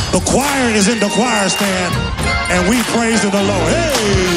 The choir is in the choir stand, and we praise the Lord. Hey!